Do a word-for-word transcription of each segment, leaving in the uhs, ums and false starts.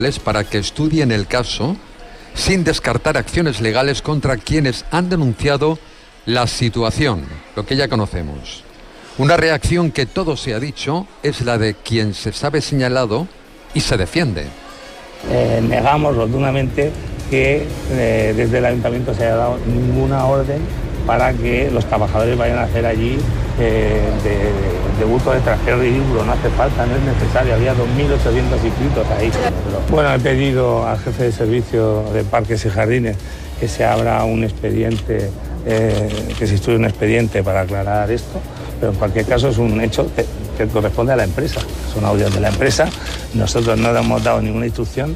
para que estudien el caso sin descartar acciones legales contra quienes han denunciado la situación, lo que ya conocemos. Una reacción que, todo se ha dicho, es la de quien se sabe señalado y se defiende. Eh, negamos rotundamente que eh, desde el ayuntamiento se haya dado ninguna orden para que los trabajadores vayan a hacer allí eh, de, de busto de extranjero ridículo. No hace falta, no es necesario. Había dos mil ochocientos inscritos ahí. Bueno, he pedido al jefe de servicio de Parques y Jardines que se abra un expediente, eh, que se instruya un expediente para aclarar esto, pero en cualquier caso es un hecho que, que corresponde a la empresa. Son audios de la empresa. Nosotros no le hemos dado ninguna instrucción.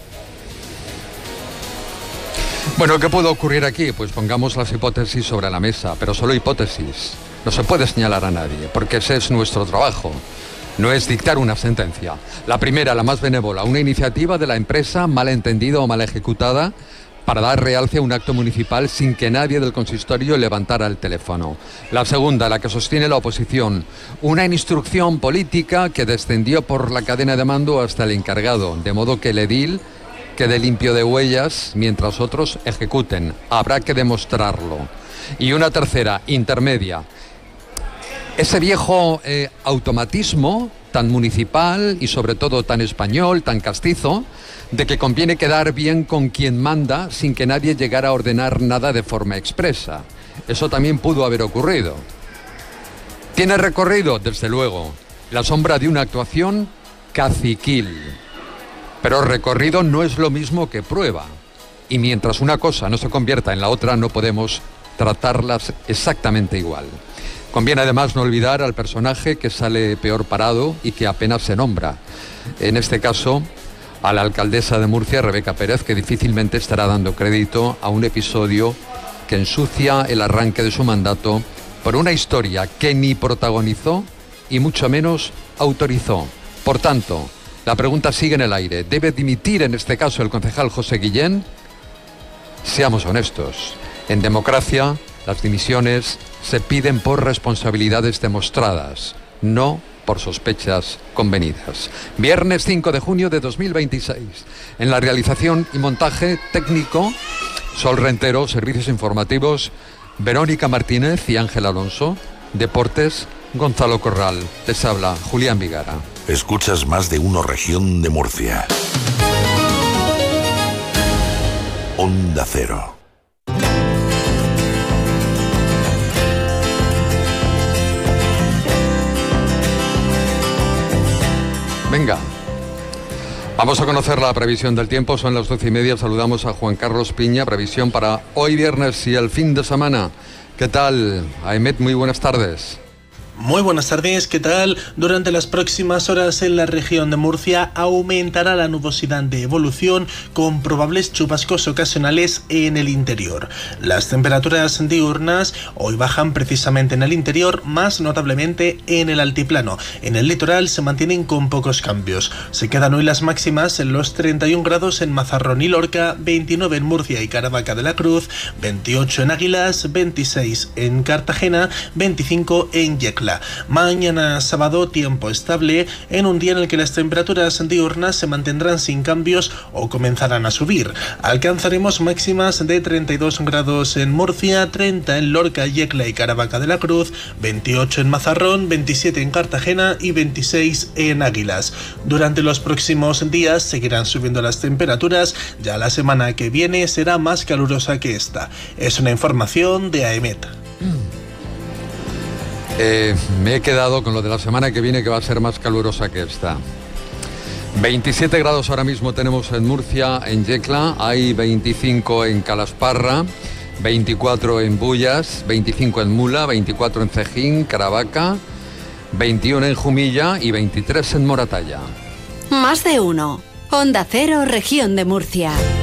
Bueno, ¿qué puede ocurrir aquí? Pues pongamos las hipótesis sobre la mesa, pero solo hipótesis. No se puede señalar a nadie, porque ese es nuestro trabajo. No es dictar una sentencia. La primera, la más benévola, una iniciativa de la empresa mal entendida o mal ejecutada para dar realce a un acto municipal sin que nadie del consistorio levantara el teléfono. La segunda, la que sostiene la oposición, una instrucción política que descendió por la cadena de mando hasta el encargado, de modo que el edil quede limpio de huellas mientras otros ejecuten. Habrá que demostrarlo. Y una tercera, intermedia. Ese viejo eh, automatismo tan municipal y sobre todo tan español, tan castizo, de que conviene quedar bien con quien manda sin que nadie llegara a ordenar nada de forma expresa. Eso también pudo haber ocurrido. ¿Tiene recorrido? Desde luego. La sombra de una actuación caciquil. Pero recorrido no es lo mismo que prueba. Y mientras una cosa no se convierta en la otra, no podemos tratarlas exactamente igual. Conviene además no olvidar al personaje que sale peor parado y que apenas se nombra. En este caso, a la alcaldesa de Murcia, Rebeca Pérez, que difícilmente estará dando crédito a un episodio que ensucia el arranque de su mandato por una historia que ni protagonizó y mucho menos autorizó. Por tanto, la pregunta sigue en el aire. ¿Debe dimitir en este caso el concejal José Guillén? Seamos honestos. En democracia, las dimisiones se piden por responsabilidades demostradas, no por sospechas convenidas. Viernes cinco de junio de dos mil veintiséis. En la realización y montaje técnico, Sol Rentero, servicios informativos, Verónica Martínez y Ángel Alonso. Deportes, Gonzalo Corral. Les habla Julián Vigara. Escuchas Más de Uno Región de Murcia. Onda Cero. Venga, vamos a conocer la previsión del tiempo. Son las doce y media. Saludamos a Juan Carlos Piña. Previsión para hoy viernes y el fin de semana. ¿Qué tal, Ahmed? Muy buenas tardes. Muy buenas tardes, ¿qué tal? Durante las próximas horas en la región de Murcia aumentará la nubosidad de evolución con probables chubascos ocasionales en el interior. Las temperaturas diurnas hoy bajan precisamente en el interior, más notablemente en el altiplano. En el litoral se mantienen con pocos cambios. Se quedan hoy las máximas en los treinta y un grados en Mazarrón y Lorca, veintinueve en Murcia y Caravaca de la Cruz, veintiocho en Águilas, veintiséis en Cartagena, veinticinco en Yecla. Mañana sábado, tiempo estable en un día en el que las temperaturas diurnas se mantendrán sin cambios o comenzarán a subir. Alcanzaremos máximas de treinta y dos grados en Murcia, treinta en Lorca, Yecla y Caravaca de la Cruz, veintiocho en Mazarrón, veintisiete en Cartagena y veintiséis en Águilas. Durante los próximos días seguirán subiendo las temperaturas. Ya la semana que viene será más calurosa que esta. Es una información de AEMET. Eh, me he quedado con lo de la semana que viene, que va a ser más calurosa que esta. veintisiete grados ahora mismo tenemos en Murcia, en Yecla, hay veinticinco en Calasparra, veinticuatro en Bullas, veinticinco en Mula, veinticuatro en Cejín, Caravaca, veintiuno en Jumilla y veintitrés en Moratalla. Más de uno. Onda Cero, región de Murcia.